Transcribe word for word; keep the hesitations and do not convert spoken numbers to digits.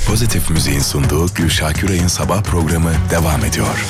Pozitif Müziğin sunduğu Gülşah Küray'ın sabah programı devam ediyor.